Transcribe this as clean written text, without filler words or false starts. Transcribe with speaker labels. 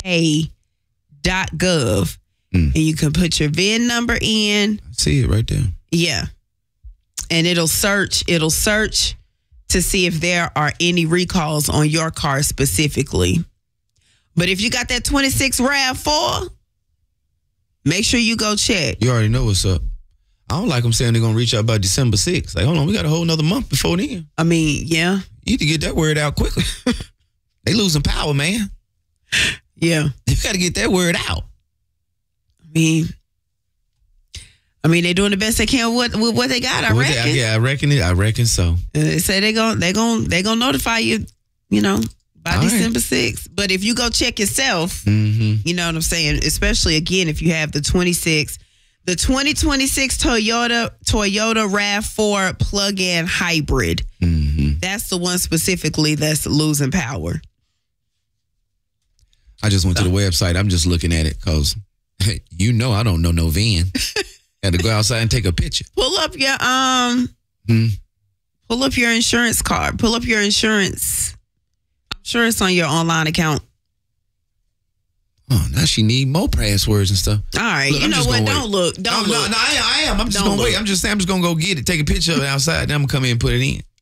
Speaker 1: and you can put your VIN number in.
Speaker 2: I see it right there.
Speaker 1: Yeah. And it'll search to see if there are any recalls on your car specifically. But if you got that 26 RAV4, make sure you go check.
Speaker 2: You already know what's up. I don't like them saying they're going to reach out by December 6th. Like, hold on, we got a whole nother month before then.
Speaker 1: I mean, yeah.
Speaker 2: You need to get that word out quicker. They losing power, man.
Speaker 1: Yeah.
Speaker 2: You got to get that word out.
Speaker 1: I mean, they're doing the best they can with what they got. I reckon.
Speaker 2: I reckon so.
Speaker 1: They say they're gonna notify you, by December 6th. But if you go check yourself, you know what I'm saying. Especially again, if you have the 2026 Toyota RAV4 plug-in hybrid. That's the one specifically that's losing power.
Speaker 2: I just went to the website. I'm just looking at it because, I don't know no VIN. Had to go outside and take a picture.
Speaker 1: Pull up your insurance card. Pull up your insurance. I'm sure it's on your online account.
Speaker 2: Oh, now she need more passwords and stuff.
Speaker 1: All right, look, you know what? Don't look.
Speaker 2: No, I am. I'm just gonna wait. I'm just going to go get it, take a picture of it outside, then I'm gonna come in and put it in.